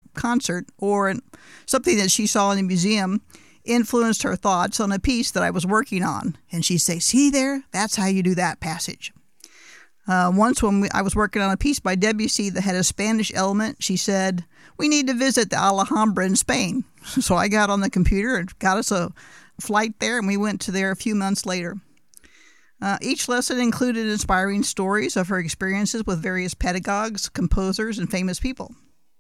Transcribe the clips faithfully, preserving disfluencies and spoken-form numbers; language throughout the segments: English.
concert or something that she saw in a museum influenced her thoughts on a piece that I was working on. And she'd say, see there, that's how you do that passage. Uh, once when we, I was working on a piece by Debussy that had a Spanish element, she said, we need to visit the Alhambra in Spain. So I got on the computer and got us a flight there, and we went to there a few months later. Uh, each lesson included inspiring stories of her experiences with various pedagogues, composers, and famous people.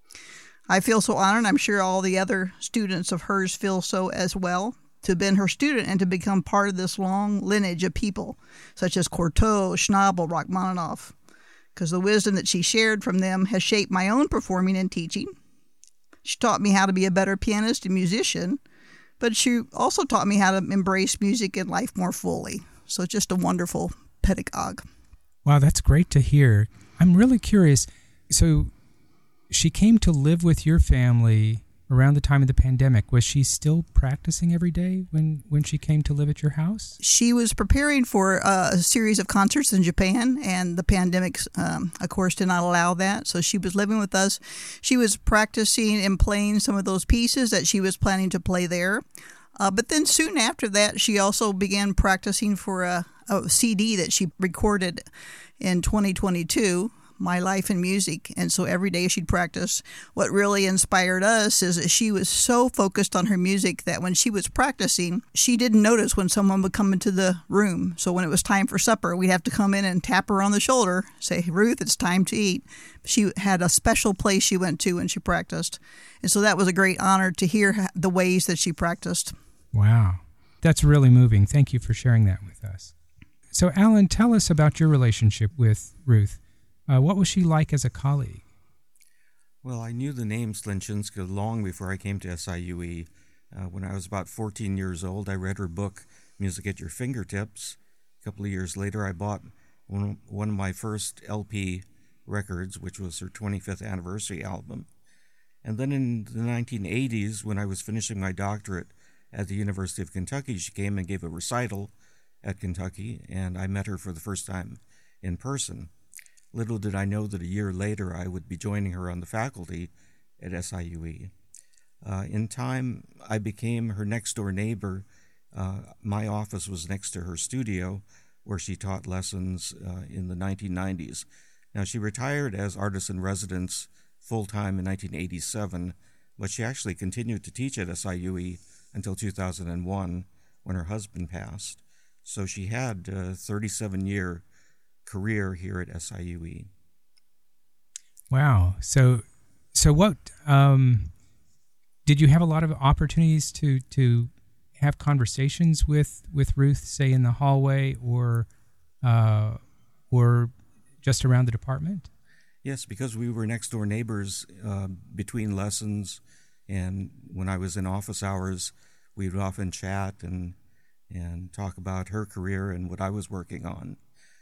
I feel so honored, I'm sure all the other students of hers feel so as well, to have been her student and to become part of this long lineage of people, such as Cortot, Schnabel, Rachmaninoff, because the wisdom that she shared from them has shaped my own performing and teaching. She taught me how to be a better pianist and musician, but she also taught me how to embrace music and life more fully. So just a wonderful pedagogue. Wow, that's great to hear. I'm really curious. So she came to live with your family around the time of the pandemic. Was she still practicing every day when, when she came to live at your house? She was preparing for uh, a series of concerts in Japan, and the pandemic, um, of course, did not allow that. So she was living with us. She was practicing and playing some of those pieces that she was planning to play there. Uh, but then soon after that, she also began practicing for a, a C D that she recorded in twenty twenty-two, My Life in Music. And so every day she'd practice. What really inspired us is that she was so focused on her music that when she was practicing, she didn't notice when someone would come into the room. So when it was time for supper, we'd have to come in and tap her on the shoulder, say, Ruth, it's time to eat. She had a special place she went to when she practiced. And so that was a great honor to hear the ways that she practiced. Wow. That's really moving. Thank you for sharing that with us. So, Alan, tell us about your relationship with Ruth. Uh, what was she like as a colleague? Well, I knew the name Slinchinska long before I came to S I U E. Uh, when I was about fourteen years old, I read her book, Music at Your Fingertips. A couple of years later, I bought one, one of my first L P records, which was her twenty-fifth anniversary album. And then in the nineteen eighties, when I was finishing my doctorate at the University of Kentucky, she came and gave a recital at Kentucky, and I met her for the first time in person. Little did I know that a year later I would be joining her on the faculty at S I U E. Uh, in time, I became her next-door neighbor. Uh, my office was next to her studio, where she taught lessons uh, in the nineteen nineties. Now, she retired as artist-in-residence full-time in nineteen eighty-seven, but she actually continued to teach at S I U E until two thousand one, when her husband passed. So she had a thirty-seven-year career here at S I U E. Wow. So, so what, um, did you have a lot of opportunities to, to have conversations with, with Ruth, say in the hallway or, uh, or just around the department? Yes, because we were next door neighbors uh, between lessons, and when I was in office hours, we would often chat and and talk about her career and what I was working on.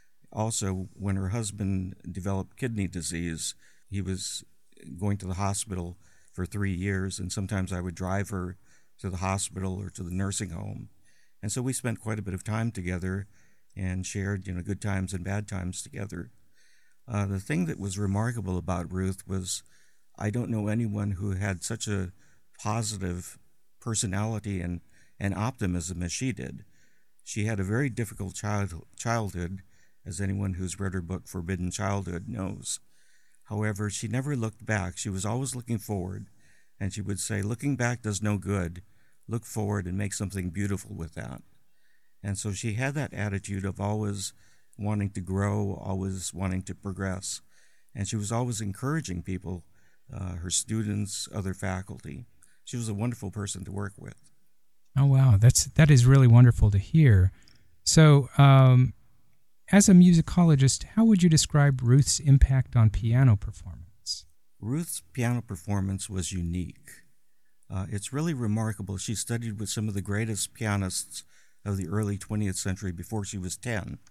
Also, when her husband developed kidney disease, he was going to the hospital for three years, and sometimes I would drive her to the hospital or to the nursing home. And so we spent quite a bit of time together and shared, you know, good times and bad times together. Uh, the thing that was remarkable about Ruth was I don't know anyone who had such a positive personality and, and optimism as she did. She had a very difficult child, childhood, as anyone who's read her book Forbidden Childhood knows. However, she never looked back. She was always looking forward, and she would say, looking back does no good. Look forward and make something beautiful with that. And so she had that attitude of always wanting to grow, always wanting to progress. And she was always encouraging people, uh, her students, other faculty. She was a wonderful person to work with. Oh, wow. That's, that is really wonderful to hear. So, um, as a musicologist, how would you describe Ruth's impact on piano performance? Ruth's piano performance was unique. Uh, it's really remarkable. She studied with some of the greatest pianists of the early twentieth century before she was ten.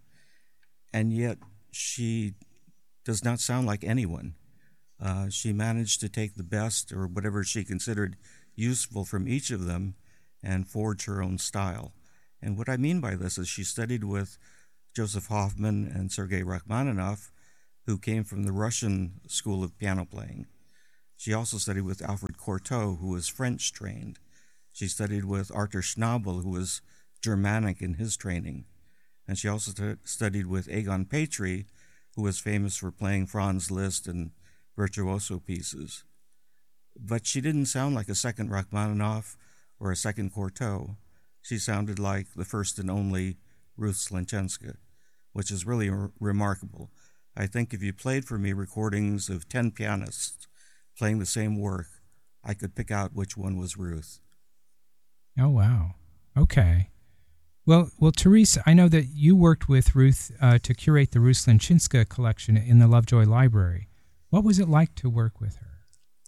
And yet she does not sound like anyone. Uh, she managed to take the best or whatever she considered useful from each of them and forge her own style. And what I mean by this is she studied with Joseph Hoffman and Sergei Rachmaninoff, who came from the Russian school of piano playing. She also studied with Alfred Cortot, who was French trained. She studied with Arthur Schnabel, who was Germanic in his training. And she also t- studied with Egon Petri, who was famous for playing Franz Liszt and virtuoso pieces. But she didn't sound like a second Rachmaninoff or a second Cortot. She sounded like the first and only Ruth Slinchenska, which is really r- remarkable. I think if you played for me recordings of ten pianists playing the same work, I could pick out which one was Ruth. Oh, wow. Okay. Well, well, Therese, I know that you worked with Ruth uh, to curate the Ruth Slinchenska collection in the Lovejoy Library. What was it like to work with her?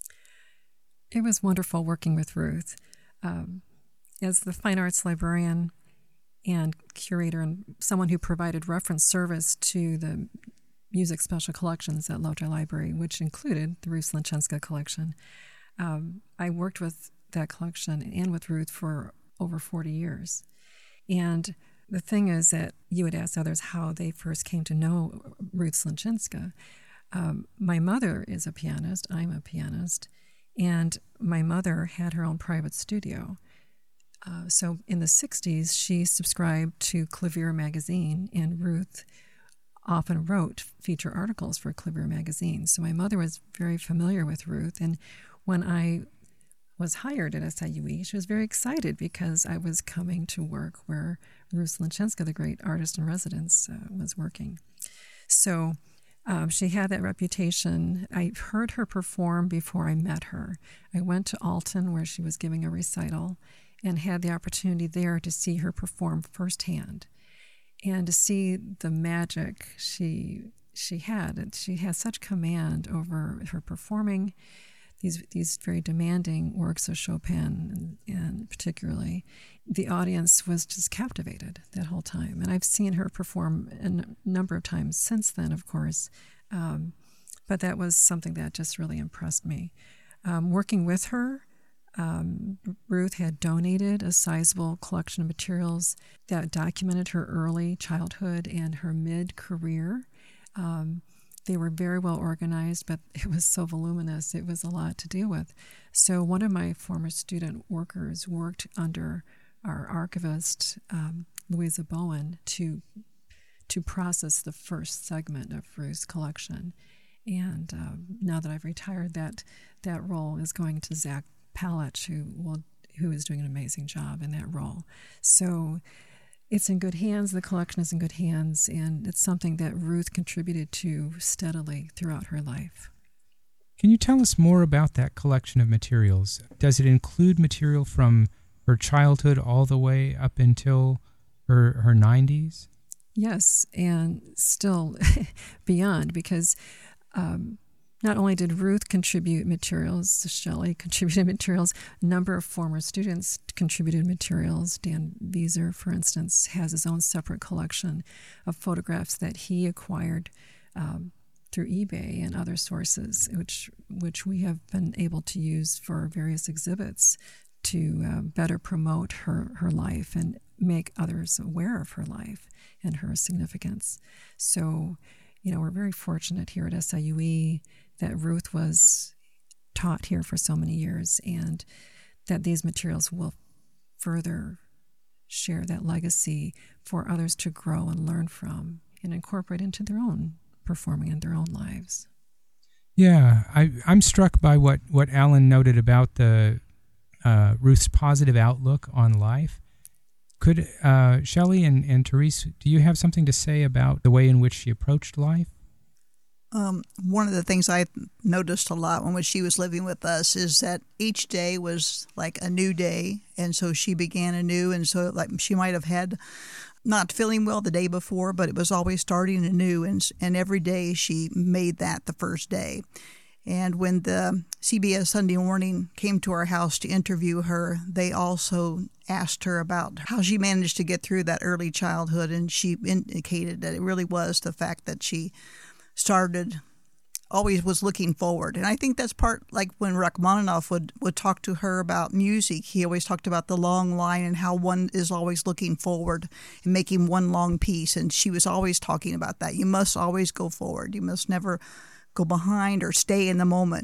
It was wonderful working with Ruth. Um, as the fine arts librarian and curator and someone who provided reference service to the music special collections at Lovejoy Library, which included the Ruth Slinchenska collection, um, I worked with that collection and with Ruth for over forty years. And the thing is that you would ask others how they first came to know Ruth Slinchenska. Um, my mother is a pianist. I'm a pianist. And my mother had her own private studio. Uh, so in the sixties, she subscribed to Clavier magazine, and Ruth often wrote feature articles for Clavier magazine. So my mother was very familiar with Ruth. And when I was hired at S I U E, she was very excited because I was coming to work where Ruth Slinchenska, the great artist in residence, uh, was working. So um, she had that reputation. I heard her perform before I met her. I went to Alton where she was giving a recital and had the opportunity there to see her perform firsthand and to see the magic she she had. And she had such command over her performing these these very demanding works of Chopin, and, and particularly the audience was just captivated that whole time. And I've seen her perform a number of times since then, of course, um, but that was something that just really impressed me. Um, working with her, um, Ruth had donated a sizable collection of materials that documented her early childhood and her mid-career. Um, They were very well organized, but it was so voluminous. It was a lot to deal with. So one of my former student workers worked under our archivist, um, Louisa Bowen, to to process the first segment of Ruth's collection. And um, now that I've retired, that that role is going to Zach Palich, who will who is doing an amazing job in that role. So it's in good hands. The collection is in good hands, and it's something that Ruth contributed to steadily throughout her life. Can you tell us more about that collection of materials? Does it include material from her childhood all the way up until her her nineties? Yes, and still beyond, because um, not only did Ruth contribute materials, Shelley contributed materials, a number of former students contributed materials. Dan Vieser, for instance, has his own separate collection of photographs that he acquired um, through eBay and other sources, which which we have been able to use for various exhibits to uh, better promote her, her life and make others aware of her life and her significance. So, you know, we're very fortunate here at S I U E that Ruth was taught here for so many years, and that these materials will further share that legacy for others to grow and learn from and incorporate into their own performing in their own lives. Yeah, I, I'm struck by what, what Alan noted about the uh, Ruth's positive outlook on life. Could uh, Shelley and, and Therese, do you have something to say about the way in which she approached life? Um, one of the things I noticed a lot when she was living with us is that each day was like a new day, and so she began anew, and so like she might have had not feeling well the day before, but it was always starting anew, and and every day she made that the first day. And when the C B S Sunday Morning came to our house to interview her, they also asked her about how she managed to get through that early childhood, and she indicated that it really was the fact that she started, always was looking forward. And I think that's part, like when Rachmaninoff would, would talk to her about music, he always talked about the long line and how one is always looking forward and making one long piece. And she was always talking about that. You must always go forward. You must never go behind or stay in the moment.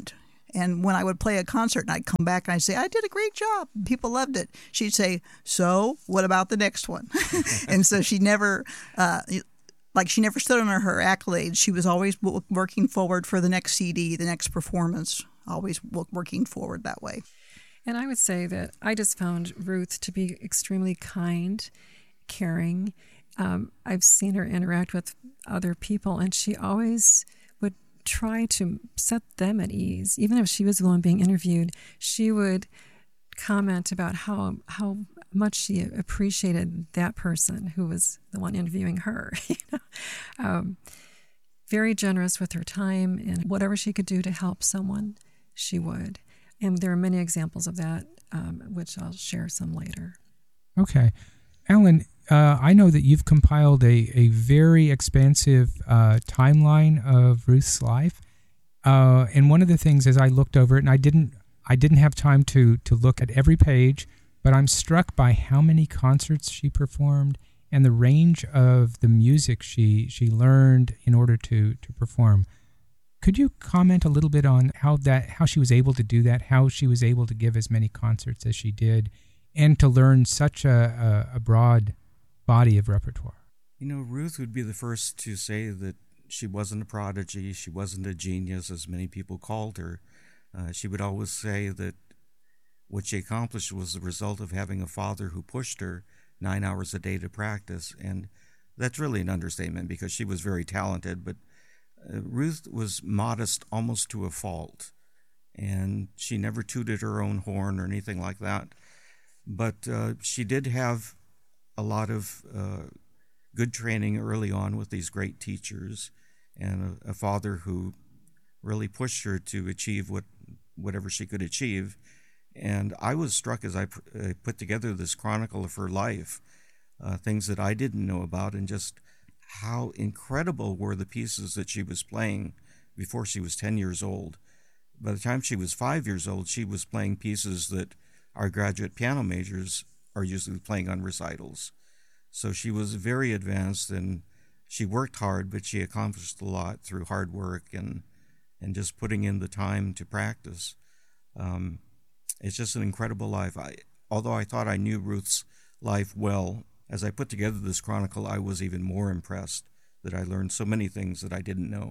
And when I would play a concert and I'd come back and I'd say, I did a great job. People loved it. She'd say, so what about the next one? And so she never, uh, like she never stood on her accolades. She was always w- working forward for the next C D, the next performance, always w- working forward that way. And I would say that I just found Ruth to be extremely kind, caring. Um, I've seen her interact with other people, and she always would try to set them at ease. Even if she was the one being interviewed, she would comment about how how much she appreciated that person who was the one interviewing her. You know? um, very generous with her time, and whatever she could do to help someone, she would. And there are many examples of that, um, which I'll share some later. Okay. Alan, uh, I know that you've compiled a, a very expansive uh, timeline of Ruth's life. Uh, and one of the things as I looked over it, and I didn't I didn't have time to, to look at every page, but I'm struck by how many concerts she performed and the range of the music she she learned in order to, to perform. Could you comment a little bit on how that how she was able to do that, how she was able to give as many concerts as she did, and to learn such a, a, a broad body of repertoire? You know, Ruth would be the first to say that she wasn't a prodigy, she wasn't a genius, as many people called her. Uh, she would always say that what she accomplished was the result of having a father who pushed her nine hours a day to practice. And that's really an understatement because she was very talented, but uh, Ruth was modest almost to a fault. And she never tooted her own horn or anything like that. But uh, she did have a lot of uh, good training early on with these great teachers and a, a father who really pushed her to achieve what whatever she could achieve. And I was struck as I pr- uh, put together this chronicle of her life, uh, things that I didn't know about, and just how incredible were the pieces that she was playing before she was ten years old. By the time she was five years old, she was playing pieces that our graduate piano majors are usually playing on recitals. So she was very advanced, and she worked hard, but she accomplished a lot through hard work and and just putting in the time to practice. Um, it's just an incredible life. I, although I thought I knew Ruth's life well, as I put together this chronicle, I was even more impressed that I learned so many things that I didn't know.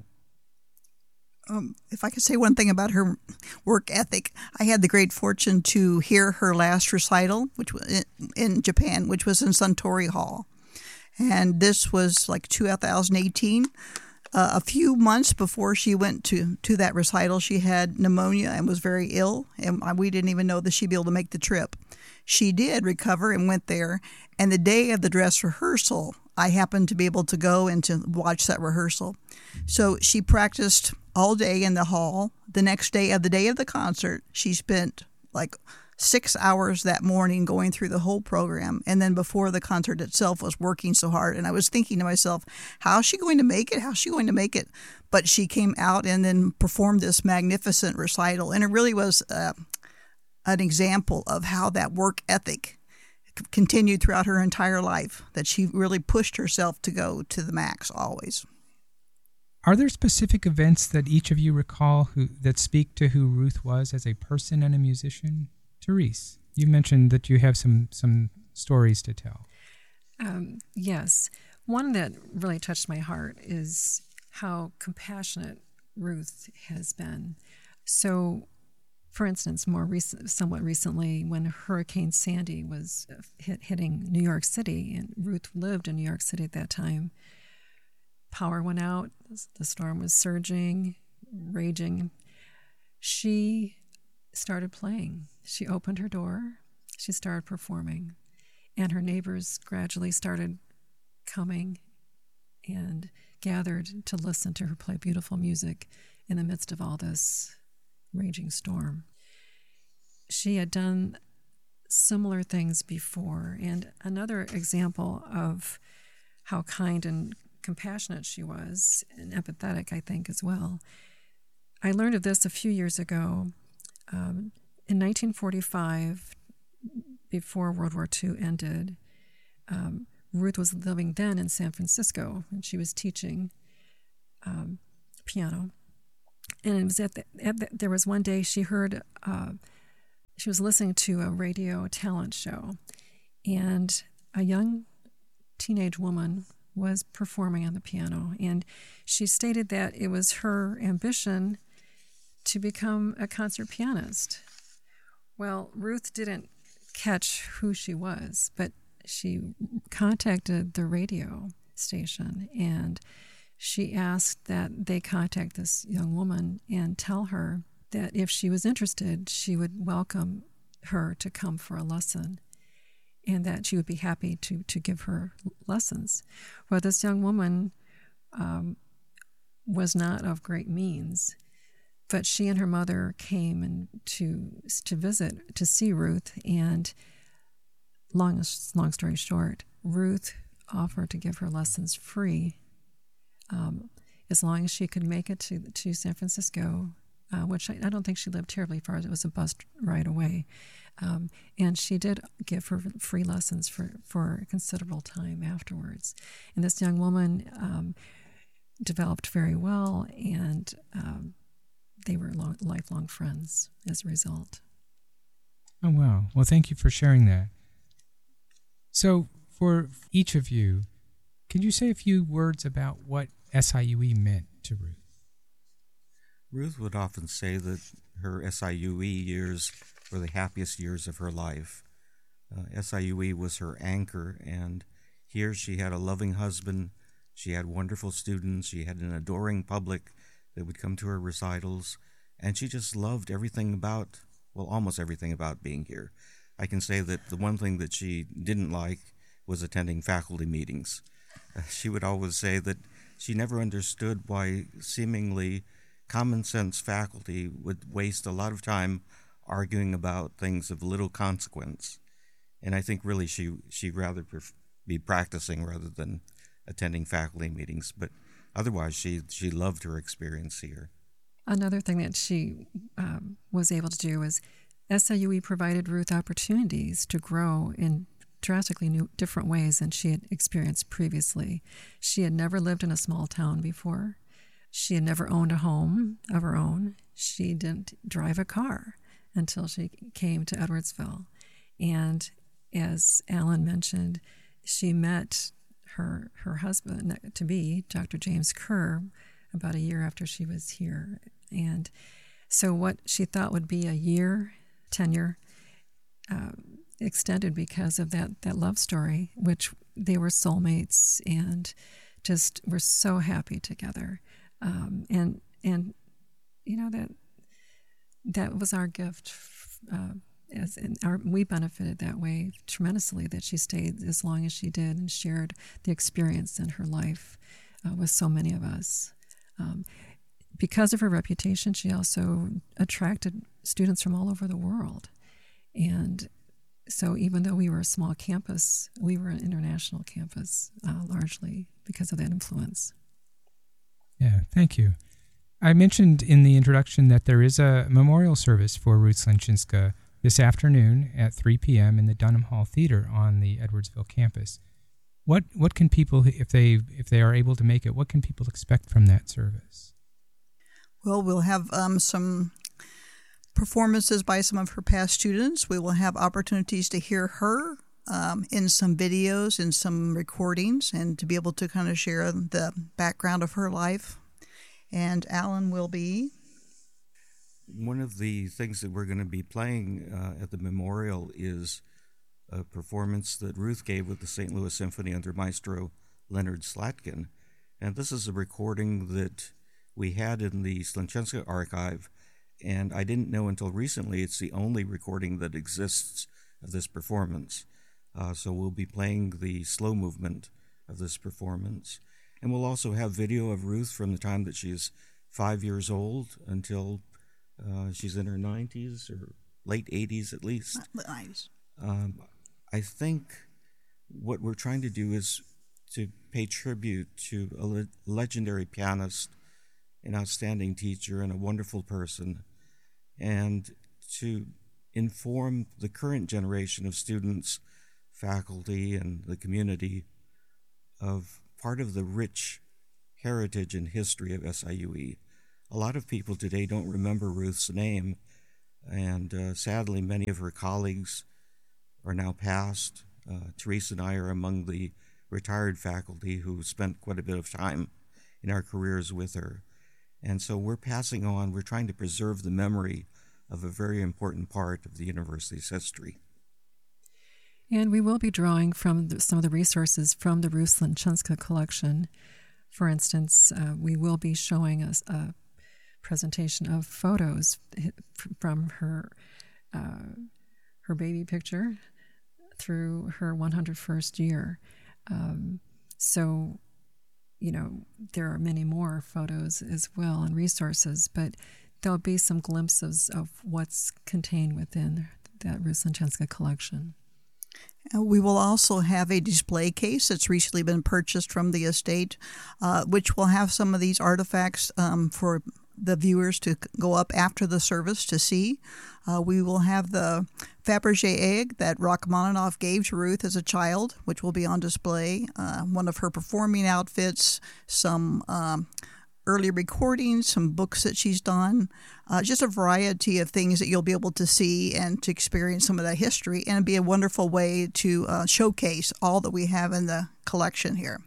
Um, if I could say one thing about her work ethic, I had the great fortune to hear her last recital, which was in, in Japan, which was in Suntory Hall. And this was like two thousand eighteen. Uh, a few months before she went to, to that recital, she had pneumonia and was very ill, and we didn't even know that she'd be able to make the trip. She did recover and went there, and the day of the dress rehearsal, I happened to be able to go and to watch that rehearsal. So she practiced all day in the hall. The next day of the day of the concert, she spent like six hours that morning going through the whole program. And then before the concert itself was working so hard. And I was thinking to myself, how is she going to make it? How is she going to make it? But she came out and then performed this magnificent recital. And it really was uh, an example of how that work ethic continued throughout her entire life, that she really pushed herself to go to the max always. Are there specific events that each of you recall who that speak to who Ruth was as a person and a musician? Therese, you mentioned that you have some, some stories to tell. Um, yes. One that really touched my heart is how compassionate Ruth has been. So, for instance, more recent, somewhat recently, when Hurricane Sandy was hit, hitting New York City, and Ruth lived in New York City at that time, power went out, the storm was surging, raging. She started playing. She opened her door, she started performing, and her neighbors gradually started coming and gathered to listen to her play beautiful music in the midst of all this raging storm. She had done similar things before, and another example of how kind and compassionate she was, and empathetic, I think, as well. I learned of this a few years ago. Um, in nineteen forty-five, before World War Two ended, um, Ruth was living then in San Francisco, and she was teaching um, piano. and it was at, the, at the, there was one day she heard, uh, she was listening to a radio talent show, and a young teenage woman was performing on the piano, and she stated that it was her ambition to become a concert pianist. Well, Ruth didn't catch who she was, but she contacted the radio station, and she asked that they contact this young woman and tell her that if she was interested, she would welcome her to come for a lesson, and that she would be happy to, to give her lessons. Well, this young woman um, was not of great means, but she and her mother came and to to visit, to see Ruth, and long, long story short, Ruth offered to give her lessons free um, as long as she could make it to, to San Francisco, uh, which I, I don't think she lived terribly far. It was a bus ride away. Um, and she did give her free lessons for, for a considerable time afterwards. And this young woman um, developed very well, and um, they were long, lifelong friends as a result. Oh, wow. Well, thank you for sharing that. So for each of you, can you say a few words about what S I U E meant to Ruth? Ruth would often say that her S I U E years were the happiest years of her life. Uh, S I U E was her anchor, and here she had a loving husband, she had wonderful students, she had an adoring public that would come to her recitals, and she just loved everything about, well, almost everything about being here. I can say that the one thing that she didn't like was attending faculty meetings. Uh, she would always say that she never understood why seemingly common sense faculty would waste a lot of time arguing about things of little consequence. And I think really she she'd rather pref- be practicing rather than attending faculty meetings. But otherwise, she, she loved her experience here. Another thing that she um, was able to do was S I U E provided Ruth opportunities to grow in drastically new, different ways than she had experienced previously. She had never lived in a small town before. She had never owned a home of her own. She didn't drive a car until she came to Edwardsville. And as Alan mentioned, she met her her husband-to-be, Doctor James Kerr, about a year after she was here. And so what she thought would be a year tenure uh, extended because of that, that love story, which they were soulmates and just were so happy together. Um, and, and you know, that that was our gift. Uh, as and our, we benefited that way tremendously, that she stayed as long as she did and shared the experience in her life uh, with so many of us. Um, because of her reputation, she also attracted students from all over the world. And so even though we were a small campus, we were an international campus, uh, largely because of that influence. Yeah, thank you. I mentioned in the introduction that there is a memorial service for Ruth Slenczynska this afternoon at three p.m. in the Dunham Hall Theater on the Edwardsville campus. What what can people, if they if they are able to make it, what can people expect from that service? Well, we'll have um, some performances by some of her past students. We will have opportunities to hear her um, in some videos and some recordings, and to be able to kind of share the background of her life. And Alan will be... One of the things that we're going to be playing uh, at the memorial is a performance that Ruth gave with the Saint Louis Symphony under Maestro Leonard Slatkin. And this is a recording that we had in the Slenczynska archive, and I didn't know until recently it's the only recording that exists of this performance. Uh, so we'll be playing the slow movement of this performance. And we'll also have video of Ruth from the time that she's five years old until uh, she's in her nineties or late eighties at least. nineties. Um, I think what we're trying to do is to pay tribute to a le- legendary pianist, an outstanding teacher, and a wonderful person, and to inform the current generation of students, faculty, and the community of part of the rich heritage and history of S I U E. a lot of people today don't remember Ruth's name, and uh, sadly, many of her colleagues are now passed. Uh, Teresa and I are among the retired faculty who spent quite a bit of time in our careers with her. And so we're passing on, we're trying to preserve the memory of a very important part of the university's history. And we will be drawing from the, some of the resources from the Ruth Slinchenska collection. For instance, uh, we will be showing us a presentation of photos from her uh, her baby picture through her one hundred first year. Um, so, you know, there are many more photos as well and resources, but there'll be some glimpses of what's contained within that Ruth Slinchenska collection. We will also have a display case that's recently been purchased from the estate, uh, which will have some of these artifacts um, for the viewers to go up after the service to see. Uh, we will have the Fabergé egg that Rachmaninoff gave to Ruth as a child, which will be on display, uh, one of her performing outfits, some um, early recordings, some books that she's done, uh, just a variety of things that you'll be able to see and to experience some of that history, and it'd be a wonderful way to uh, showcase all that we have in the collection here.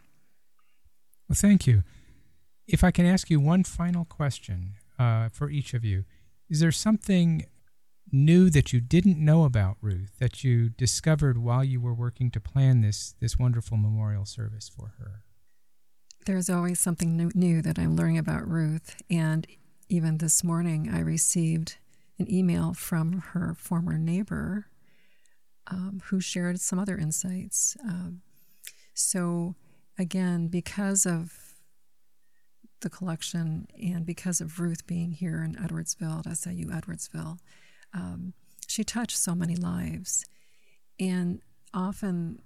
Well, thank you. If I can ask you one final question uh, for each of you, is there something new that you didn't know about Ruth that you discovered while you were working to plan this this wonderful memorial service for her? There's always something new, new that I'm learning about Ruth, and even this morning I received an email from her former neighbor um, who shared some other insights. Um, so again, because of the collection and because of Ruth being here in Edwardsville, at S I U Edwardsville, um, she touched so many lives, and often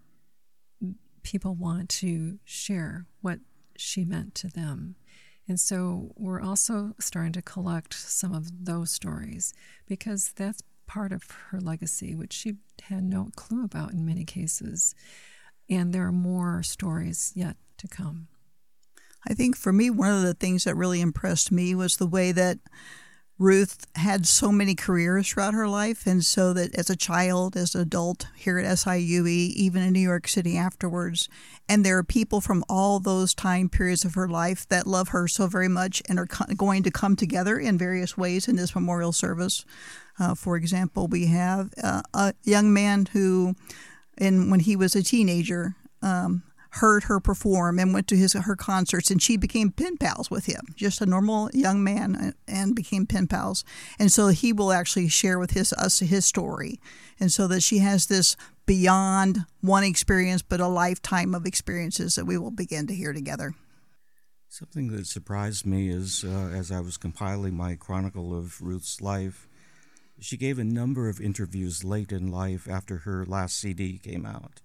people want to share what she meant to them. And so we're also starting to collect some of those stories because that's part of her legacy, which she had no clue about in many cases. And there are more stories yet to come. I think for me, one of the things that really impressed me was the way that Ruth had so many careers throughout her life, and so that as a child, as an adult here at S I U E, even in New York City afterwards, and there are people from all those time periods of her life that love her so very much and are co- going to come together in various ways in this memorial service. Uh, for example, we have uh, a young man who, in when he was a teenager, um, heard her perform and went to his her concerts, and she became pen pals with him, just a normal young man, and became pen pals. And so he will actually share with his us his story, and so that she has this beyond one experience, but a lifetime of experiences that we will begin to hear together. Something that surprised me is, uh, as I was compiling my chronicle of Ruth's life, she gave a number of interviews late in life after her last C D came out,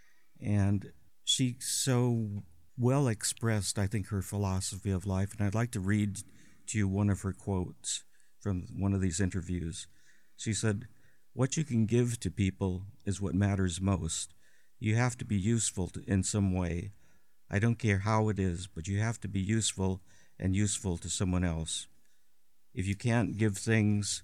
and she so well expressed, I think, her philosophy of life. And I'd like to read to you one of her quotes from one of these interviews. She said, "What you can give to people is what matters most. You have to be useful to, in some way. I don't care how it is, but you have to be useful and useful to someone else. If you can't give things,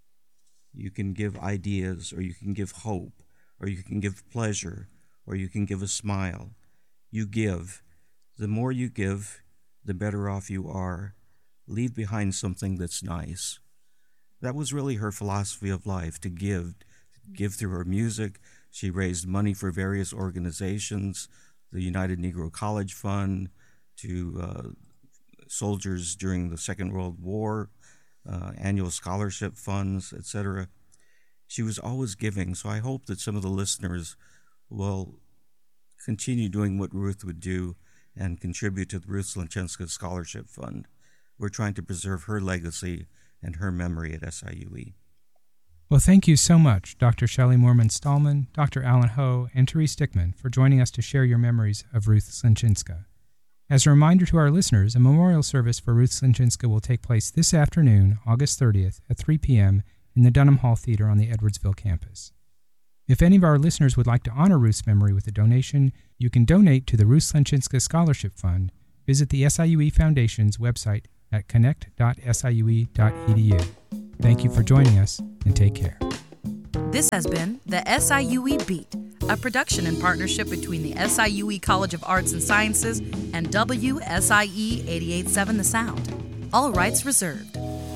you can give ideas, or you can give hope, or you can give pleasure, or you can give a smile. You give. The more you give, the better off you are. Leave behind something that's nice." That was really her philosophy of life, to give. Give through her music. She raised money for various organizations, the United Negro College Fund, to uh, soldiers during the Second World War, uh, annual scholarship funds, et cetera. She was always giving, so I hope that some of the listeners will continue doing what Ruth would do and contribute to the Ruth Slinchenska Scholarship Fund. We're trying to preserve her legacy and her memory at S I U E. Well, thank you so much, Doctor Shelley Moorman-Stallman, Doctor Alan Ho, and Therese Dickman for joining us to share your memories of Ruth Slinchenska. As a reminder to our listeners, a memorial service for Ruth Slinchenska will take place this afternoon, August thirtieth, at three p.m. in the Dunham Hall Theater on the Edwardsville campus. If any of our listeners would like to honor Ruth's memory with a donation, you can donate to the Ruth Slinchenska Scholarship Fund. Visit the S I U E Foundation's website, at connect dot s i u e dot e d u. Thank you for joining us, and take care. This has been the S I U E Beat, a production in partnership between the S I U E College of Arts and Sciences and W S I E eighty-eight point seven The Sound. All rights reserved.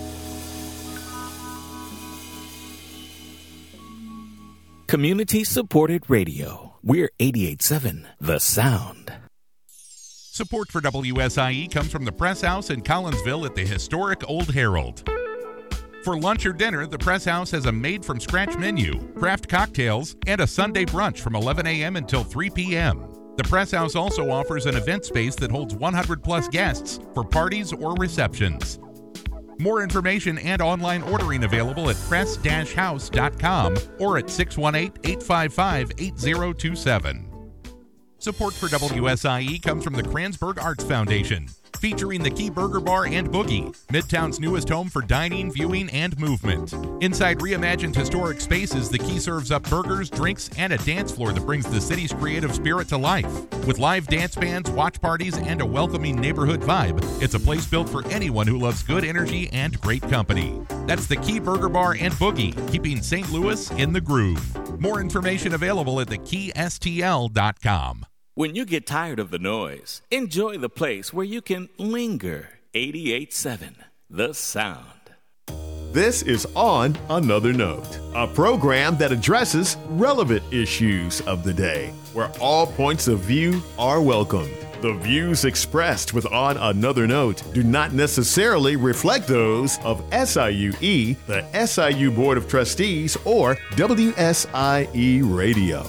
Community-supported radio. We're eighty-eight point seven The Sound. Support for W S I E comes from the Press House in Collinsville at the historic Old Herald. For lunch or dinner, the Press House has a made-from-scratch menu, craft cocktails, and a Sunday brunch from eleven a.m. until three p.m. The Press House also offers an event space that holds one hundred plus guests for parties or receptions. More information and online ordering available at press dash house dot com or at six one eight, eight five five, eight zero two seven. Support for W S I E comes from the Kranzberg Arts Foundation, featuring the Key Burger Bar and Boogie, Midtown's newest home for dining, viewing, and movement. Inside reimagined historic spaces, the Key serves up burgers, drinks, and a dance floor that brings the city's creative spirit to life. With live dance bands, watch parties, and a welcoming neighborhood vibe, it's a place built for anyone who loves good energy and great company. That's the Key Burger Bar and Boogie, keeping Saint Louis in the groove. More information available at the key s t l dot com. When you get tired of the noise, enjoy the place where you can linger. eighty-eight point seven The Sound. This is On Another Note, a program that addresses relevant issues of the day, where all points of view are welcome. The views expressed with On Another Note do not necessarily reflect those of S I U E, the S I U Board of Trustees, or W S I E Radio.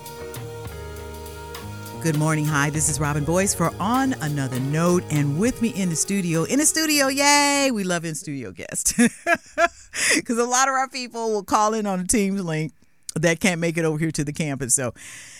Good morning. Hi, this is Robin Boyce for On Another Note, and with me in the studio, in the studio, yay, we love in-studio guests. Because a lot of our people will call in on a Teams link that can't make it over here to the campus. So,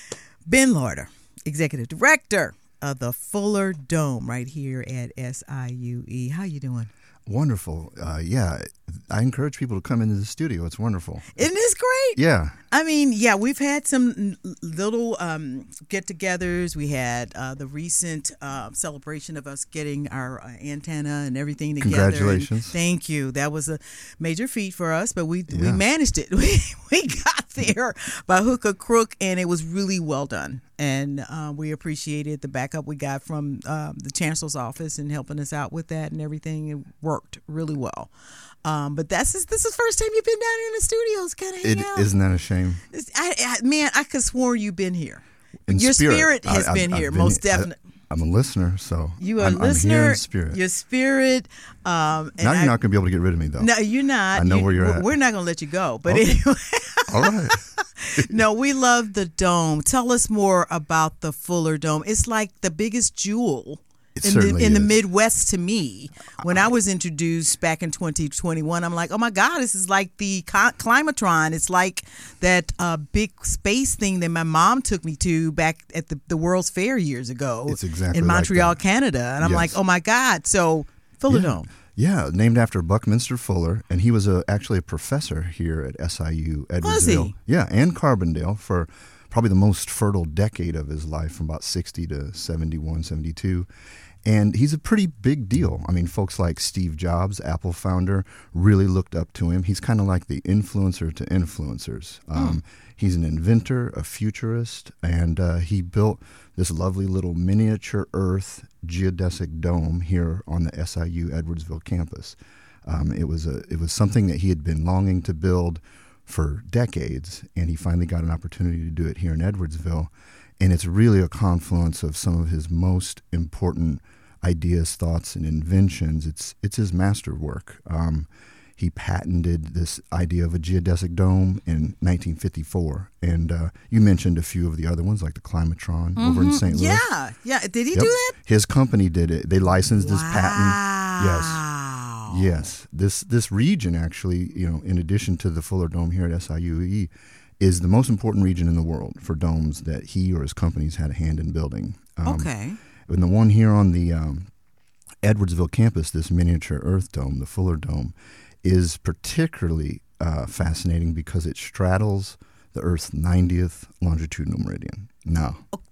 Ben Lauder, Executive Director of the Fuller Dome right here at S I U E. How you doing? Wonderful. Uh, yeah, I encourage people to come into the studio. It's wonderful. Isn't this great? Yeah. I mean, yeah, we've had some little um, get-togethers. We had uh, the recent uh, celebration of us getting our uh, antenna and everything together. Congratulations. And thank you. That was a major feat for us, but we Yeah. we managed it. We, we got there by hook or crook, and it was really well done. And uh, we appreciated the backup we got from uh, the Chancellor's office and helping us out with that and everything. It worked really well. Um, but that's this is the first time you've been down here in the studios, kind of hang It, out. isn't that a shame? I, I, man, I could swear you've been here. In Your spirit, spirit has I- been I've here, been most here. I- definitely. I'm a listener, so You are I'm, a listener. I'm here in spirit. Your spirit. Um, and now you're I- not going to be able to get rid of me, though. No, you're not. I know You- where you're we're- at. We're not going to let you go. But Okay. anyway. All right. No, we love the Dome. Tell us more about the Fuller Dome. It's like the biggest jewel It in the certainly in the is. Midwest to me. When I was introduced back in twenty twenty-one, I'm like, oh my God, this is like the co- Climatron. It's like that uh, big space thing that my mom took me to back at the, the World's Fair years ago. It's exactly in like Montreal, that. Canada. And I'm Yes. like, oh my God. So Fuller Yeah. Dome. Yeah, named after Buckminster Fuller, and he was a, actually a professor here at S I U Edwardsville. Was he? Yeah, and Carbondale for probably the most fertile decade of his life, from about sixty to seventy-one, seventy-two. And he's a pretty big deal. I mean, folks like Steve Jobs, Apple founder, really looked up to him. He's kind of like the influencer to influencers. Um, He's an inventor, a futurist, and uh, he built this lovely little miniature Earth geodesic dome here on the S I U Edwardsville campus. Um, it was a it was something that he had been longing to build for decades, and he finally got an opportunity to do it here in Edwardsville. And it's really a confluence of some of his most important ideas, thoughts, and inventions. It's it's his masterwork. Um, he patented this idea of a geodesic dome in nineteen fifty-four, and uh, you mentioned a few of the other ones, like the Climatron Mm-hmm. over in Saint Louis. Yeah. Yeah. Did he Yep. do that? His company did it. They licensed his patent. Yes. Wow. Yes, this this region actually, you know, in addition to the Fuller Dome here at S I U E, is the most important region in the world for domes that he or his companies had a hand in building. Um, Okay. And the one here on the um, Edwardsville campus, this miniature Earth Dome, the Fuller Dome, is particularly uh, fascinating because it straddles the Earth's ninetieth longitudinal meridian. Now,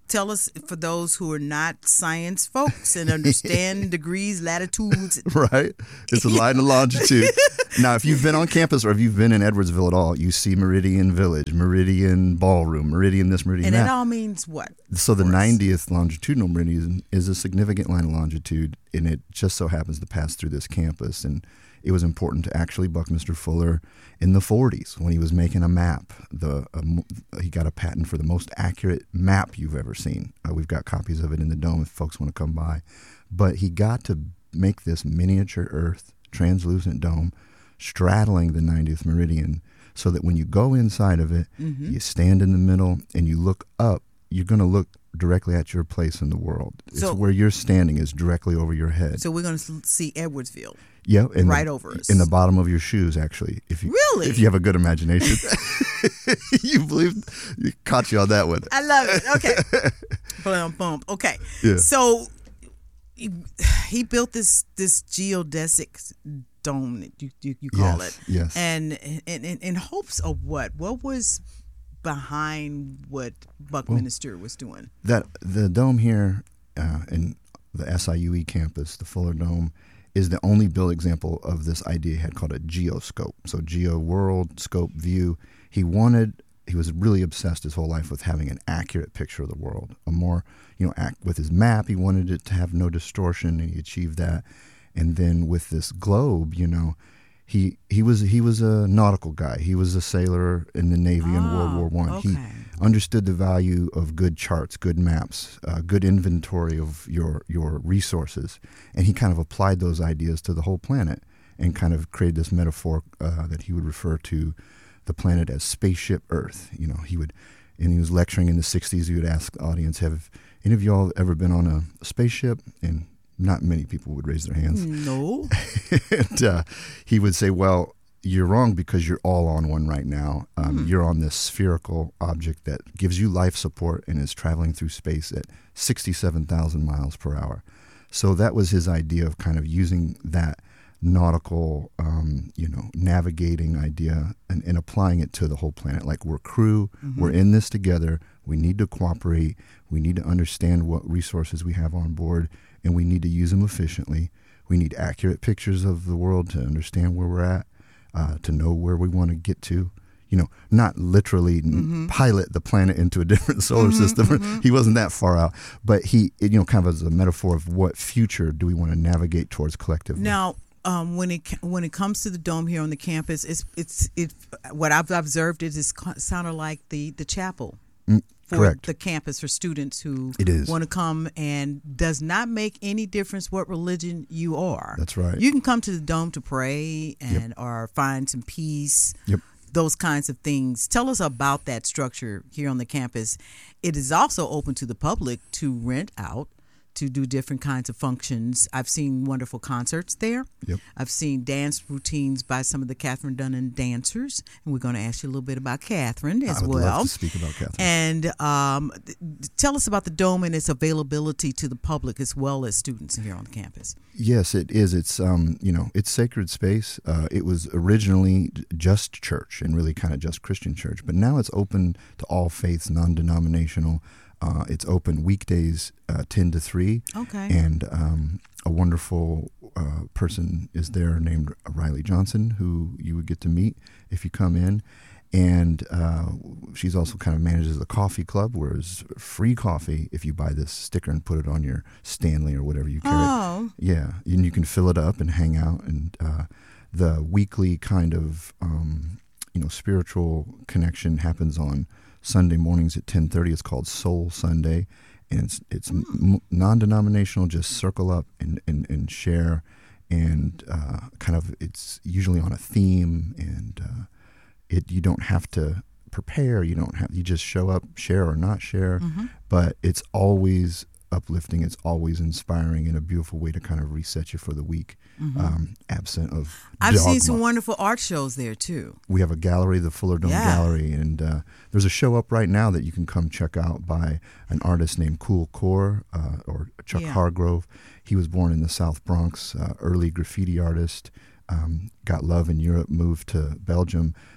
tell us, for those who are not science folks and understand degrees, latitudes. Right. It's a line of longitude. Now, if you've been on campus or if you've been in Edwardsville at all, you see Meridian Village, Meridian Ballroom, Meridian this, Meridian and that. And it all means what? So the ninetieth longitudinal meridian is a significant line of longitude, and it just so happens to pass through this campus. And it was important to actually Buckminster Fuller in the forties when he was making a map. The um, he got a patent for the most accurate map you've ever seen. Uh, we've got copies of it in the dome if folks want to come by. But he got to make this miniature Earth translucent dome straddling the ninetieth meridian, so that when you go inside of it, mm-hmm. you stand in the middle and you look up, you're going to look directly at your place in the world. So, it's where you're standing is directly over your head. So we're going to see Edwardsville. Yeah, in right the, over us. In the bottom of your shoes, actually. If you really, if you have a good imagination, you believe you caught you on that one. I love it. Okay, boom, boom. Okay, yeah. So he, he built this this geodesic dome that you you, you call yes, it. Yes. And in in hopes of what? What was behind what Buckminster well, was doing? That the dome here uh, in the S I U E campus, the Fuller Dome, is the only built example of this idea he had called a geoscope. So geo world, scope, view. He wanted, he was really obsessed his whole life with having an accurate picture of the world. A more, you know, act with his map, he wanted it to have no distortion, and he achieved that. And then with this globe, you know, he he was he was a nautical guy. He was a sailor in the Navy oh, in World War One. Okay. He understood the value of good charts, good maps, uh, good inventory of your your resources, and he kind of applied those ideas to the whole planet, and kind of created this metaphor uh, that he would refer to the planet as spaceship Earth. You know, he would, and he was lecturing in the sixties. He would ask the audience, "Have any of y'all ever been on a spaceship?" And not many people would raise their hands. No. and uh, he would say, well, you're wrong because you're all on one right now. Um, hmm. You're on this spherical object that gives you life support and is traveling through space at sixty-seven thousand miles per hour. So that was his idea of kind of using that nautical, um, you know, navigating idea and, and applying it to the whole planet. Like, we're crew, mm-hmm. we're in this together. We need to cooperate. We need to understand what resources we have on board, and we need to use them efficiently. We need accurate pictures of the world to understand where we're at, uh, to know where we want to get to. You know, not literally mm-hmm. pilot the planet into a different solar mm-hmm, system. Mm-hmm. He wasn't that far out, but he, you know, kind of as a metaphor of what future do we want to navigate towards collectively. Now, um, when it when it comes to the dome here on the campus, it's it's it. What I've observed is it sounded like the the chapel. Mm. For Correct. the campus, for students who it is. want to come, and does not make any difference what religion you are. That's right. You can come to the dome to pray and yep. or find some peace, yep. those kinds of things. Tell us about that structure here on the campus. It is also open to the public to rent out, to do different kinds of functions. I've seen wonderful concerts there. Yep. I've seen dance routines by some of the Catherine Dunham dancers, and we're going to ask you a little bit about Catherine as I would well. love to speak about Catherine. And um, th- tell us about the dome and its availability to the public as well as students here on the campus. Yes, it is. It's um, you know, it's sacred space. Uh, it was originally just church and really kind of just Christian church, but now it's open to all faiths, non-denominational. Uh, it's open weekdays uh, ten to three. Okay. And um, a wonderful uh, person is there named Riley Johnson, who you would get to meet if you come in. And uh, she's also kind of manages the coffee club, where it's free coffee if you buy this sticker and put it on your Stanley or whatever you carry. Oh. Yeah. And you can fill it up and hang out. And uh, the weekly kind of, um, you know, spiritual connection happens on Sunday mornings at ten thirty. It's called Soul Sunday, and it's it's mm. m- non-denominational. Just circle up and, and, and share, and uh, kind of it's usually on a theme, and uh, it you don't have to prepare. You don't have you just show up, share or not share, mm-hmm. but it's always uplifting. It's always inspiring in a beautiful way to kind of reset you for the week, mm-hmm. um, absent of I've dogma. seen some wonderful art shows there, too. We have a gallery, the Fuller Dome yeah. Gallery, and uh, there's a show up right now that you can come check out by an artist named Cool Core, uh, or Chuck yeah. Hargrove. He was born in the South Bronx, uh, early graffiti artist, um, got love in Europe, moved to Belgium,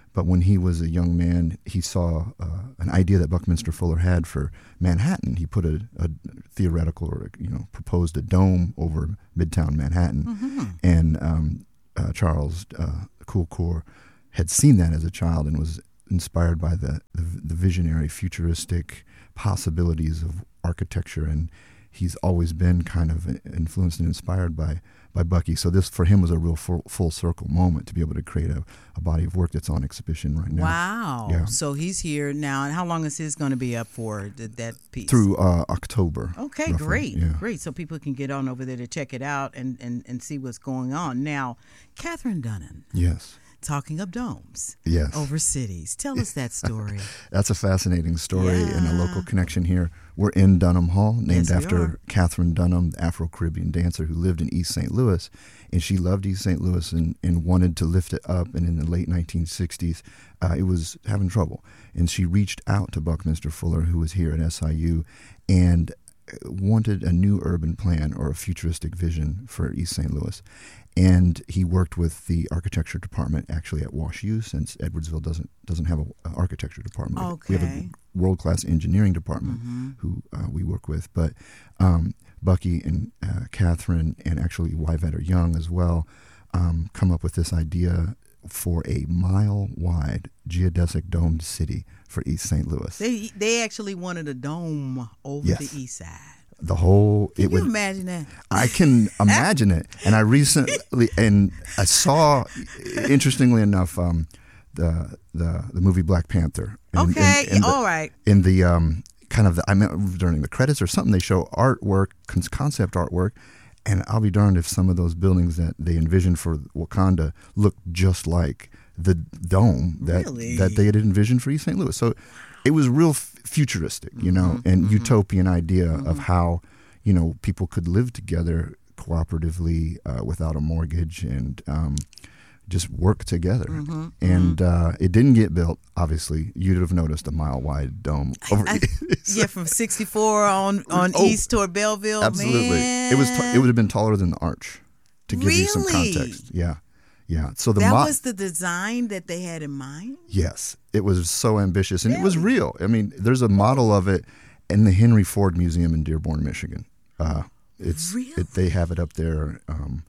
But when he was a young man, he saw uh, an idea that Buckminster Fuller had for Manhattan. He put a, a theoretical, or you know, proposed a dome over Midtown Manhattan, mm-hmm. and um, uh, Charles uh, Coolcore had seen that as a child and was inspired by the, the the visionary, futuristic possibilities of architecture, and he's always been kind of influenced and inspired by. by Bucky. So this for him was a real full, full circle moment to be able to create a, a body of work that's on exhibition right now. Wow. Yeah. So he's here now. And how long is his going to be up for, that, that piece? Through uh, October. Okay, roughly. great. Yeah. Great. So people can get on over there to check it out and, and, and see what's going on. Now, Katherine Dunham. Yes. Talking of domes. Yes. Over cities. Tell us that story. That's a fascinating story Yeah. and a local connection here. We're in Dunham Hall, named Yes, we after are. Katherine Dunham, the Afro-Caribbean dancer who lived in East Saint Louis. And she loved East Saint Louis and, and wanted to lift it up. And in the late nineteen sixties, uh, it was having trouble. And she reached out to Buckminster Fuller, who was here at S I U, and wanted a new urban plan or a futuristic vision for East Saint Louis. And he worked with the architecture department actually at WashU, since Edwardsville doesn't doesn't have an architecture department. Okay. We have a world-class engineering department Mm-hmm. who uh, we work with. But um, Bucky and uh, Katherine, and actually Yvetter Young as well, um, come up with this idea for a mile-wide geodesic domed city for East Saint Louis. They they actually wanted a dome over Yes. the east side. The whole Can it you would imagine that? I can imagine it. And I recently and I saw, interestingly enough, um, the the the movie Black Panther. And, Okay, and- and the- all right. In the um, kind of the I meant during the credits or something, they show artwork, con- concept artwork, and I'll be darned if some of those buildings that they envisioned for Wakanda look just like the dome that Really? that they had envisioned for East Saint Louis. So it was real f- futuristic, you know, and utopian idea of how, you know, people could live together cooperatively uh, without a mortgage and um, just work together. Mm-hmm. And uh, it didn't get built, obviously. You'd have noticed a mile wide dome. Over I, yeah, from sixty-four on, on Oh, east toward Belleville. Absolutely. Man. It was. T- it would have been taller than the arch, to give you some Really? context. Yeah. Yeah. So the that mo- was the design that they had in mind? Yes, it was so ambitious, and it was real. I mean, there's a model of it in the Henry Ford Museum in Dearborn, Michigan. Uh, it's Really? it, they have it up there, um,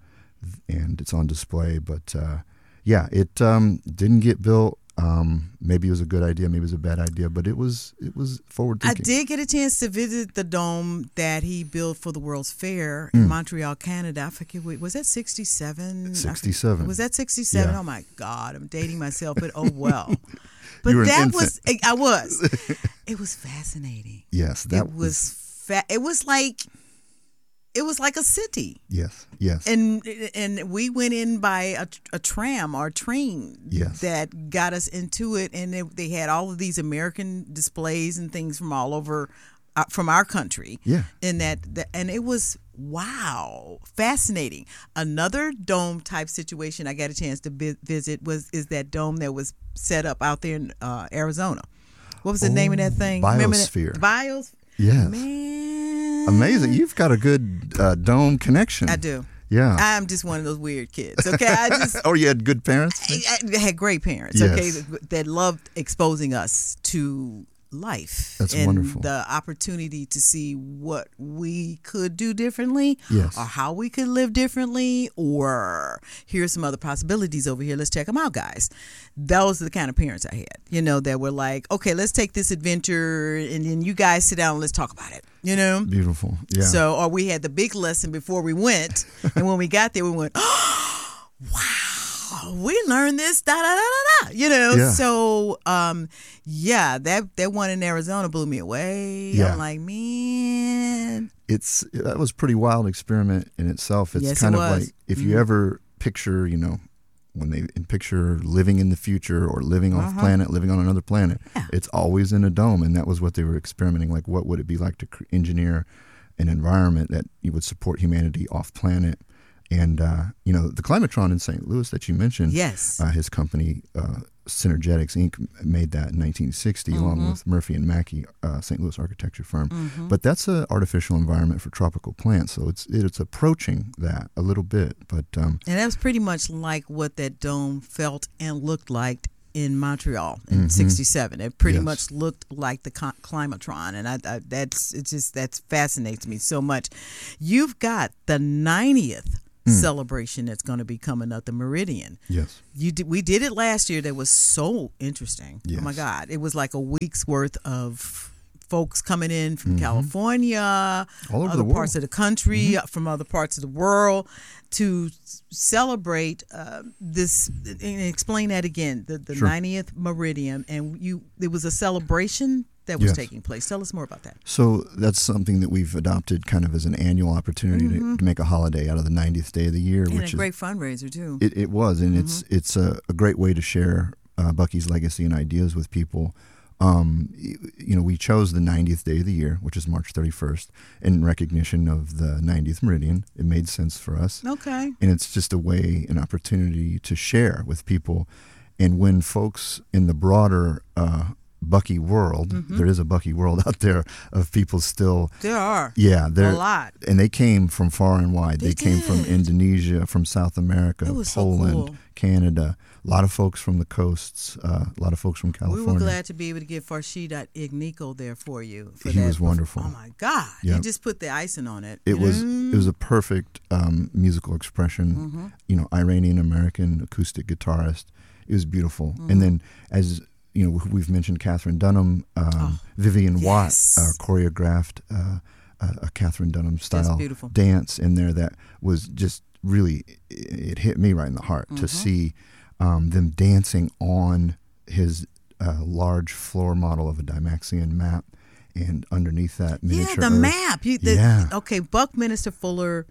and it's on display. But uh, yeah, it um, didn't get built. Um, maybe it was a good idea, maybe it was a bad idea, but it was it was forward I thinking. did get a chance to visit the dome that he built for the World's Fair in Mm. Montreal, Canada. I forget, wait, was that sixty-seven? sixty-seven. Was that sixty-seven? Yeah. Oh my God, I'm dating myself, but oh well. But You were an that infant. was, I was. It was fascinating. Yes, that it was, fa- it was like, it was like a city. Yes, yes. And and we went in by a, a tram or train Yes. that got us into it, and they, they had all of these American displays and things from all over, uh, from our country. Yeah. And that, that and it was wow, fascinating. Another dome type situation I got a chance to vi- visit was is that dome that was set up out there in uh, Arizona. What was the name of that thing? Remember that? Biosphere. Bios. Yes. Man. Amazing. You've got a good uh, dome connection. I do. Yeah. I'm just one of those weird kids. Okay, I just or you had good parents? I, I had great parents. Yes. Okay, that, that loved exposing us to life. That's and wonderful. The opportunity to see what we could do differently, Yes. or how we could live differently, or here's some other possibilities over here. Let's check them out, guys. Those are the kind of parents I had. You know, that were like, okay, let's take this adventure, and then you guys sit down and let's talk about it. You know. Beautiful. Yeah. So, or we had the big lesson before we went, and when we got there, we went, oh, wow, we learned this, da da da da da. You know. Yeah. So, um, yeah, that that one in Arizona blew me away. Yeah. I'm like, man. It's that was a pretty wild experiment in itself. It's Yes, kind it of was. like if Mhm. you ever picture, you know, when they picture living in the future or living off Uh-huh. planet, living on another planet, Yeah. it's always in a dome, and that was what they were experimenting. Like, what would it be like to cr- engineer an environment that you would support humanity off planet? And uh, you know, the Climatron in Saint Louis that you mentioned, Yes. uh, his company uh, Synergetics Incorporated made that in nineteen sixty, along Mhm. with Murphy and Mackey, uh, Saint Louis architecture firm. Mhm. But that's an artificial environment for tropical plants, so it's it's approaching that a little bit. But um, And that was pretty much like what that dome felt and looked like in Montreal in Mm-hmm. sixty-seven. It pretty Yes. much looked like the Cl- Climatron, and I, I that's it just that fascinates me so much. You've got the ninetieth celebration that's going to be coming up, the Meridian. Yes. You did, we did it last year. That was so interesting. Yes. Oh my God, it was like a week's worth of folks coming in from California, All over other the world. parts of the country, from other parts of the world, to s- celebrate uh, this and explain that again. The the Sure. ninetieth Meridian, and you there was a celebration that was Yes. taking place. Tell us more about that. So that's something that we've adopted kind of as an annual opportunity to, to make a holiday out of the ninetieth day of the year, And which a great is fundraiser too. it, it was, and it's it's a, a great way to share uh, Bucky's legacy and ideas with people. Um, y- you know, we chose the ninetieth day of the year, which is March thirty-first, in recognition of the ninetieth meridian. It made sense for us. Okay. And it's just a way, an opportunity to share with people. And when folks in the broader uh, Bucky world, there is a Bucky world out there of people still, There are yeah, they're a lot. and they came from far and wide. They, They came from did. Indonesia, from South America, It was so Poland, cool. Canada. A lot of folks from the coasts. Uh, a lot of folks from We California. were glad to be able to get Farshid Ignico there for you. For He that. was wonderful. Oh my God! Yep. You just put the icing on it. It you was know? it was a perfect um, musical expression. Mm-hmm. You know, Iranian American acoustic guitarist. It was beautiful. Mm-hmm. And then, as you know, we've mentioned Catherine Dunham, um, Vivian yes. Watt uh, choreographed uh, a, a Catherine Dunham style beautiful. dance in there that was just really it hit me right in the heart Mm-hmm. to see um, them dancing on his uh, large floor model of a Dymaxion map. And underneath that Yeah, miniature the earth- map. You, the, Yeah. Okay, Buckminster Fuller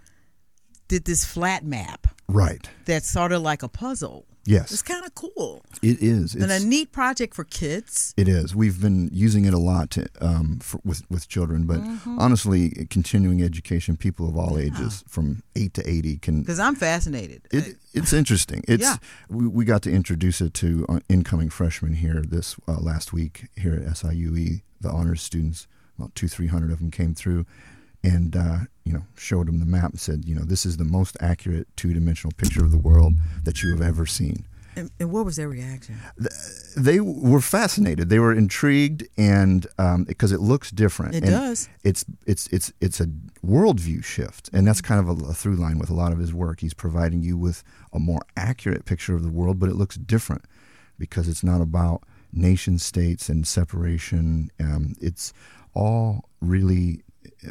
did this flat map Right. that's sort of like a puzzle. Yes. It's kind of cool. It is. And It's, a neat project for kids. it is. We've been using it a lot to, um, for, with with children, but Mm-hmm. honestly, continuing education, people of all ages, from eight to eighty, can. Because I'm fascinated. It, it's interesting. It's Yeah. we, we got to introduce it to uh, incoming freshmen here this uh, last week here at S I U E. The honors students, about two three hundred of them came through, and uh, you know showed them the map and said, you know, this is the most accurate two dimensional picture of the world that you have ever seen. and, and what was their reaction? They were fascinated. They were intrigued, and because it looks different. It And does. It's it's it's it's a worldview shift, and that's kind of a, a through line with a lot of his work. He's providing you with a more accurate picture of the world, but it looks different because it's not about nation states and separation. Um, it's all really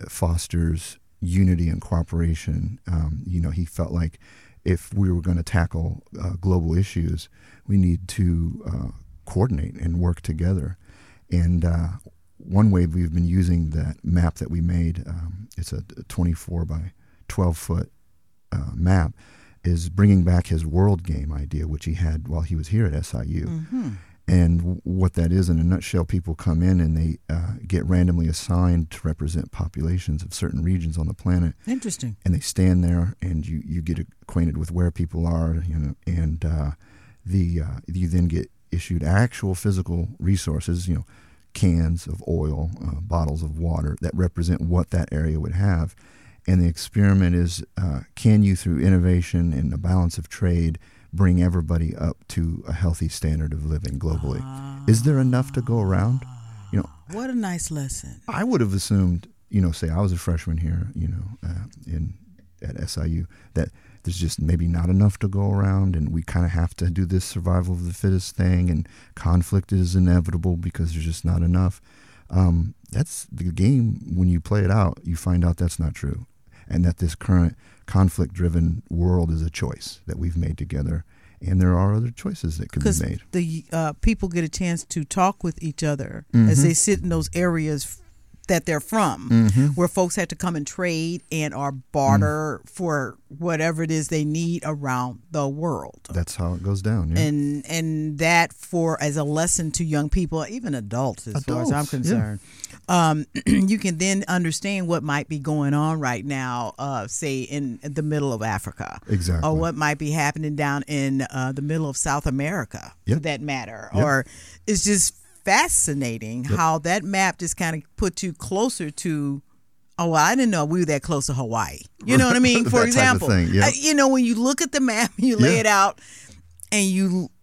fosters unity and cooperation. Um, you know, he felt like if we were going to tackle uh, global issues, we need to uh, coordinate and work together. And uh, one way we've been using that map that we made, um, it's a twenty-four by twelve foot uh, map, is bringing back his world game idea, which he had while he was here at S I U. Mm-hmm. And w- what that is, in a nutshell, people come in and they uh, get randomly assigned to represent populations of certain regions on the planet. Interesting. And they stand there, and you, you get acquainted with where people are, you know, and uh, the uh, you then get issued actual physical resources, you know, cans of oil, uh, bottles of water that represent what that area would have. And the experiment is, uh, can you, through innovation and a balance of trade, bring everybody up to a healthy standard of living globally? Is there enough to go around? You know, What a nice lesson. I would have assumed, you know, say I was a freshman here, you know, uh, in at S I U, that there's just maybe not enough to go around, and we kind of have to do this survival of the fittest thing, and conflict is inevitable because there's just not enough. Um, that's the game. When you play it out, you find out that's not true, and that this current conflict-driven world is a choice that we've made together, and there are other choices that could be Because made. the uh, people get a chance to talk with each other Mm-hmm. as they sit in those areas that they're from, Mm-hmm. where folks have to come and trade and or barter Mm. for whatever it is they need around the world. That's how it goes down. Yeah. And and that for as a lesson to young people, even adults, as far as I'm Adults, yeah. concerned, um, you can then understand what might be going on right now, uh, say in the middle of Africa, Exactly. or what might be happening down in uh, the middle of South America, for Yep. that matter. Yep. Or it's just fascinating how that map just kind of put you closer to. Oh, well, I didn't know we were that close to Hawaii. You know what I mean? That For type of example, thing, yeah. Uh, you know, when you look at the map and you lay Yeah. it out, and you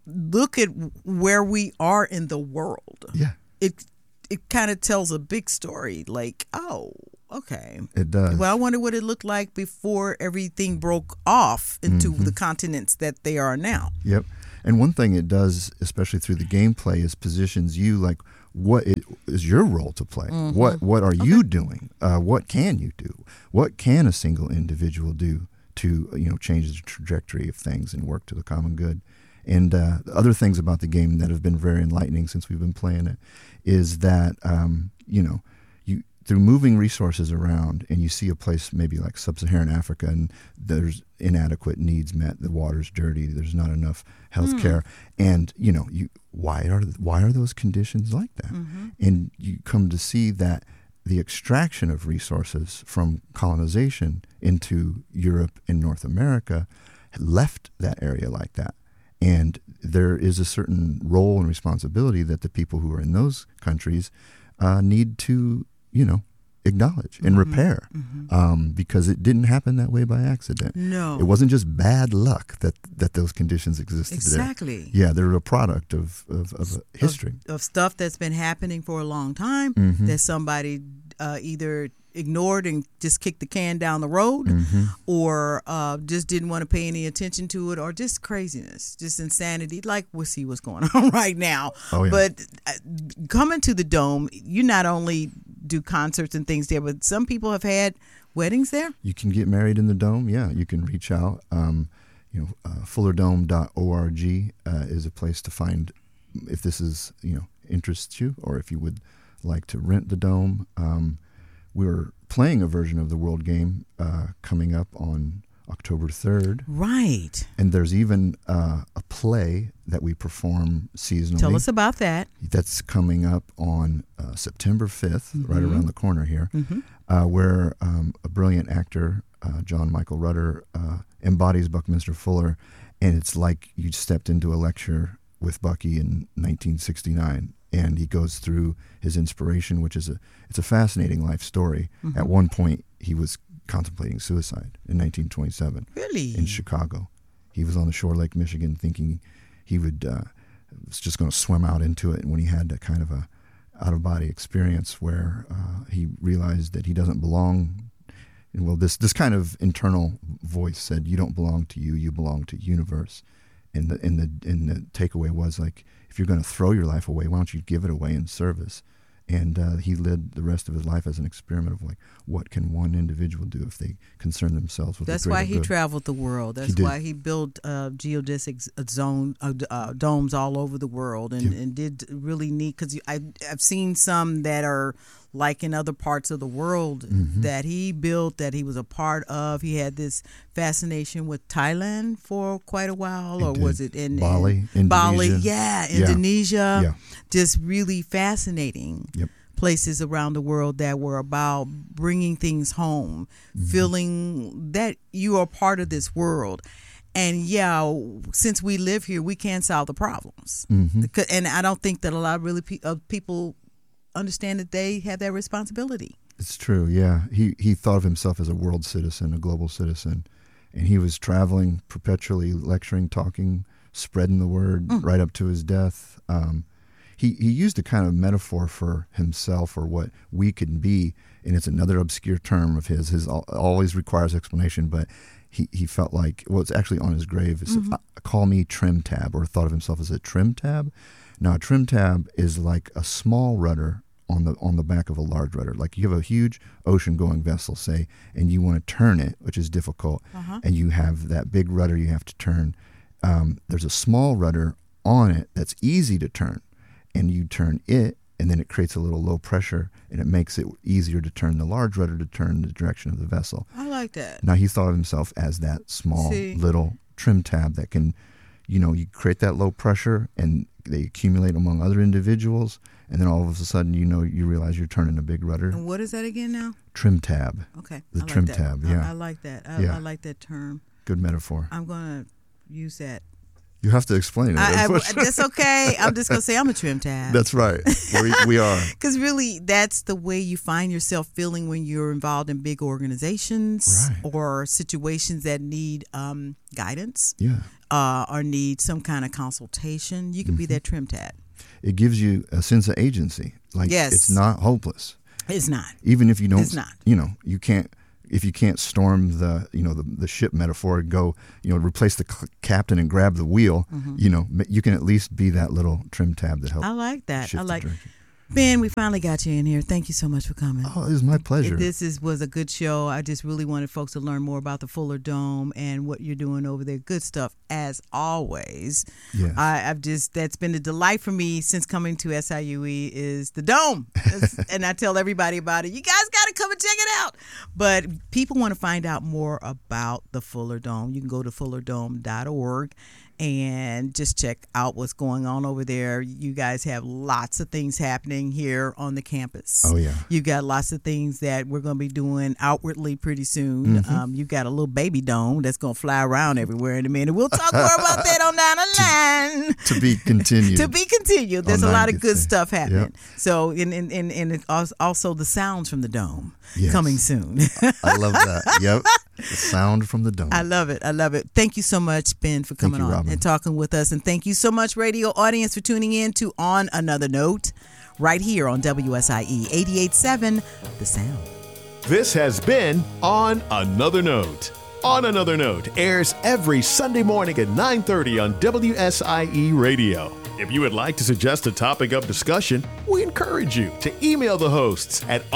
look at where we are in the world. Yeah. It it kind of tells a big story. Like, oh, okay. It does. Well, I wonder what it looked like before everything broke off into Mm-hmm. the continents that they are now. Yep. And one thing it does, especially through the gameplay, is positions you like what it, is your role to play. Mm-hmm. What what are you doing? Uh, what can you do? What can a single individual do to you know change the trajectory of things and work to the common good? And uh, the other things about the game that have been very enlightening since we've been playing it is that um, you know you through moving resources around and you see a place maybe like sub-Saharan Africa and there's inadequate needs met, the water's dirty, there's not enough health care, mm. and you know you why are why are those conditions like that? Mm-hmm. And you come to see that the extraction of resources from colonization into Europe and North America left that area like that. And there is a certain role and responsibility that the people who are in those countries uh, need to, you know, acknowledge and mm-hmm. repair mm-hmm. Um, because it didn't happen that way by accident. No. It wasn't just bad luck that, that those conditions existed exactly. there. Yeah, they're a product of, of, of history. Of, of stuff that's been happening for a long time mm-hmm. that somebody uh, either ignored and just kicked the can down the road mm-hmm. or uh, just didn't want to pay any attention to it, or just craziness, just insanity, like we'll see what's going on right now. Oh, yeah. But uh, coming to the Dome, you not only do concerts and things there, but some people have had weddings there. You can get married in the Dome. Yeah, you can reach out. Um, you know, uh, fuller dome dot org uh, is a place to find if this is, you know, interests you, or if you would like to rent the Dome. Um, We're playing a version of the World Game uh, coming up on October third. Right. And there's even uh, a play that we perform seasonally. Tell us about that. That's coming up on uh, September fifth, mm-hmm. right around the corner here, mm-hmm. uh, where um, a brilliant actor, uh, John Michael Rudder, uh, embodies Buckminster Fuller. And it's like you stepped into a lecture with Bucky in nineteen sixty-nine. And he goes through his inspiration, which is a it's a fascinating life story. Mm-hmm. At one point, he was contemplating suicide in nineteen twenty-seven. Really? In Chicago. He was on the shore of Lake Michigan thinking he would uh, was just going to swim out into it. And when he had a kind of a out-of-body experience where uh, he realized that he doesn't belong, and well, this, this kind of internal voice said, you don't belong to you, you belong to universe. And the, and the, and the takeaway was like, if you're going to throw your life away, why don't you give it away in service? And uh, he led the rest of his life as an experiment of like, what can one individual do if they concern themselves with That's the greater why he good? traveled the world. That's he why he built uh, geodesic zone uh, uh, domes all over the world, and, yeah. and did really neat. Because I've seen some that are like in other parts of the world mm-hmm. that he built, that he was a part of. He had this fascination with Thailand for quite a while, or was it in Bali? In Bali, Indonesia. yeah, Yeah. Indonesia. Yeah. Just really fascinating. Yep. Places around the world that were about bringing things home, mm-hmm. feeling that you are part of this world. And yeah, since we live here, we can solve the problems. Mm-hmm. And I don't think that a lot of really pe- of people understand that they have that responsibility. It's true, yeah. He he thought of himself as a world citizen, a global citizen, and he was traveling perpetually, lecturing, talking, spreading the word mm. right up to his death. Um, he he used a kind of metaphor for himself or what we could be, and it's another obscure term of his. His always requires explanation, but he, he felt like, well, it's actually on his grave. It's, mm-hmm. uh, call me trim tab, or thought of himself as a trim tab. Now, a trim tab is like a small rudder on the on the back of a large rudder. Like you have a huge ocean-going vessel, say, and you want to turn it, which is difficult, uh-huh. and you have that big rudder you have to turn. Um, there's a small rudder on it that's easy to turn, and you turn it, and then it creates a little low pressure, and it makes it easier to turn the large rudder to turn the direction of the vessel. I like that. Now, he thought of himself as that small See? little trim tab that can, you know, you create that low pressure, and they accumulate among other individuals, and then all of a sudden, you know, you realize you're turning a big rudder. And what is that again now? Trim tab. Okay. The I like trim that. tab, I, yeah. I like that. I, yeah. I like that term. Good metaphor. I'm going to use that. You have to explain it. I, I, that's okay. I'm just going to say I'm a trim tab. That's right. We, we are. Because really, that's the way you find yourself feeling when you're involved in big organizations right. or situations that need um, guidance. Yeah. uh, or need some kind of consultation, you can mm-hmm. be that trim tab. It gives you a sense of agency. Like yes. it's not hopeless. It's not. Even if you don't, it's not. you know, you can't, if you can't storm the, you know, the, the ship metaphor, go, you know, replace the c- captain and grab the wheel, mm-hmm. you know, you can at least be that little trim tab that helps. I like that. Shift I like the direction. Ben, we finally got you in here. Thank you so much for coming. Oh, it was my pleasure. This is was a good show. I just really wanted folks to learn more about the Fuller Dome and what you're doing over there. Good stuff, as always. Yes. I, I've just that's been a delight for me since coming to S I U E is the Dome, and I tell everybody about it. You guys got to come and check it out. But people want to find out more about the Fuller Dome. You can go to fuller dome dot org. And just check out what's going on over there. You guys have lots of things happening here on the campus. Oh, yeah. You got lots of things that we're going to be doing outwardly pretty soon. Mm-hmm. Um, you got a little baby dome that's going to fly around everywhere in a minute. We'll talk more about that on down the line. To, to be continued. to be continued. There's a lot of good thing. stuff happening. Yep. So, and, and, and, and also the sounds from the dome yes. coming soon. I love that. Yep. The sound from the dome. I love it. I love it. Thank you so much, Ben, for coming you, on Robin. and talking with us. And thank you so much, radio audience, for tuning in to On Another Note, right here on W S I E eighty-eight point seven, The Sound. This has been On Another Note. On Another Note airs every Sunday morning at nine thirty on W S I E Radio. If you would like to suggest a topic of discussion, we encourage you to email the hosts at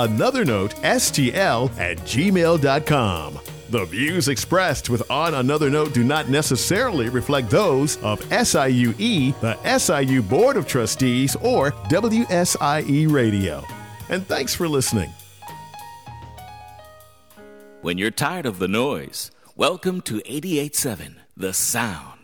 onanothernote.stl at gmail dot com. The views expressed with On Another Note do not necessarily reflect those of S I U E, the S I U Board of Trustees, or W S I E Radio. And thanks for listening. When you're tired of the noise, welcome to eighty-eight point seven The Sound.